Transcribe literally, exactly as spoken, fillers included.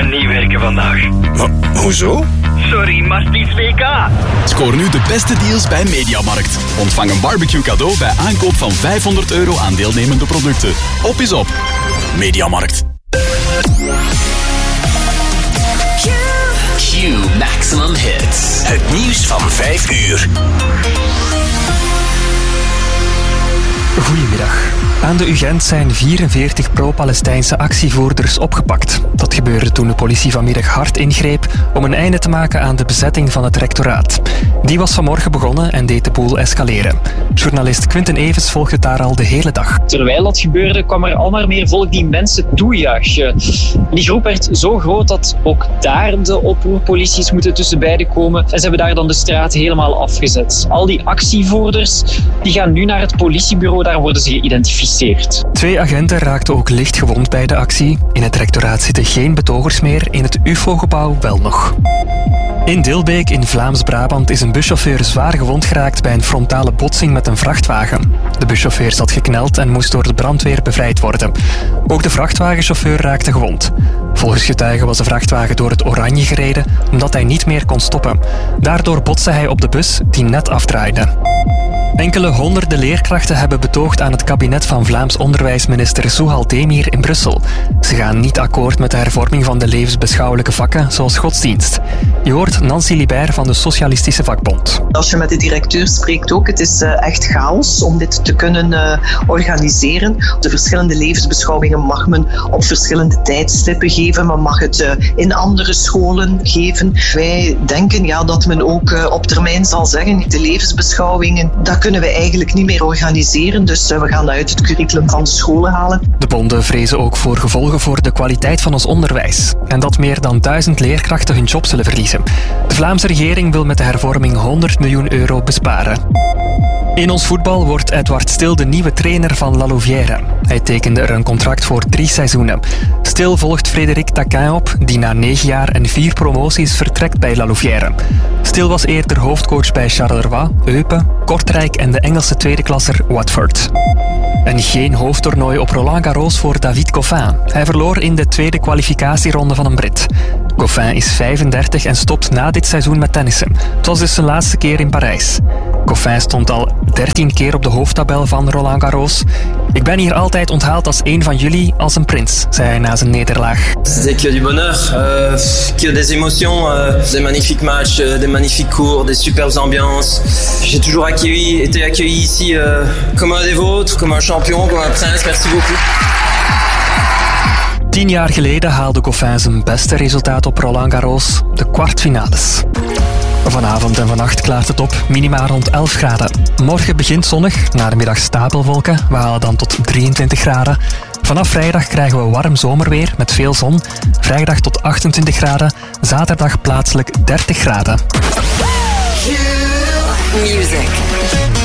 kan niet werken vandaag. Maar, hoezo? Sorry, maar het is W K. Scoor nu de beste deals bij Mediamarkt. Ontvang een barbecue cadeau bij aankoop van vijfhonderd euro aan deelnemende producten. Op is op. Mediamarkt. Q Maximum Hits. Het nieuws van vijf uur. Goedemiddag. Aan de U Gent zijn vierenveertig pro-Palestijnse actievoerders opgepakt. Dat gebeurde toen de politie vanmiddag hard ingreep om een einde te maken aan de bezetting van het rectoraat. Die was vanmorgen begonnen en deed de boel escaleren. Journalist Quinten Evens volgde het daar al de hele dag. Terwijl dat gebeurde kwam er al maar meer volk die mensen toejuichen. Die groep werd zo groot dat ook daar de oproerpolities moeten tussen beiden komen. En ze hebben daar dan de straat helemaal afgezet. Al die actievoerders die gaan nu naar het politiebureau, daar worden ze geïdentificeerd. Twee agenten raakten ook licht gewond bij de actie. In het rectoraat zitten geen betogers meer, in het U F O-gebouw wel nog. In Dilbeek in Vlaams-Brabant is een buschauffeur zwaar gewond geraakt bij een frontale botsing met een vrachtwagen. De buschauffeur zat gekneld en moest door de brandweer bevrijd worden. Ook de vrachtwagenchauffeur raakte gewond. Volgens getuigen was de vrachtwagen door het oranje gereden omdat hij niet meer kon stoppen. Daardoor botste hij op de bus die net afdraaide. Enkele honderden leerkrachten hebben betoogd aan het kabinet van Vlaams onderwijsminister Zuhal Demir in Brussel. Ze gaan niet akkoord met de hervorming van de levensbeschouwelijke vakken, zoals godsdienst. Je hoort Nancy Libert van de Socialistische Vakbond. Als je met de directeur spreekt ook, het is uh, echt chaos om dit te kunnen uh, organiseren. De verschillende levensbeschouwingen mag men op verschillende tijdstippen geven. Men mag het uh, in andere scholen geven. Wij denken ja, dat men ook uh, op termijn zal zeggen, de levensbeschouwingen, dat kunnen we eigenlijk niet meer organiseren. Dus uh, we gaan dat uit het curriculum van de scholen halen. De bonden vrezen ook voor gevolgen voor de kwaliteit van ons onderwijs. En dat meer dan duizend leerkrachten hun job zullen verliezen. De Vlaamse regering wil met de hervorming honderd miljoen euro besparen. In ons voetbal wordt Edouard Stil de nieuwe trainer van La Louvière. Hij tekende er een contract voor drie seizoenen. Stil volgt Frédéric Taquin op, die na negen jaar en vier promoties vertrekt bij La Louvière. Stil was eerder hoofdcoach bij Charleroi, Eupen, Kortrijk en de Engelse tweedeklasser Watford. En geen hoofdtoernooi op Roland Garros voor David Goffin. Hij verloor in de tweede kwalificatieronde van een Brit. Goffin is vijfendertig en stopt na dit seizoen met tennissen. Het was dus zijn laatste keer in Parijs. Goffin stond al dertien keer op de hoofdtabel van Roland Garros. Ik ben hier altijd onthaald als een van jullie, als een prins, zei hij na zijn nederlaag. C'était que du bonheur, euh, que des émotions, euh, des magnifiques matchs, euh, des magnifiques cours, des superbes ambiances. J'ai toujours accueilli, été accueilli ici euh, comme un des vôtres, comme un champion, comme un prince. Merci beaucoup. Tien jaar geleden haalde Goffin zijn beste resultaat op Roland Garros, de kwartfinales. Vanavond en vannacht klaart het op, minima rond elf graden. Morgen begint zonnig, na de middag stapelwolken, we halen dan tot drieëntwintig graden. Vanaf vrijdag krijgen we warm zomerweer met veel zon. Vrijdag tot achtentwintig graden, zaterdag plaatselijk dertig graden. Music.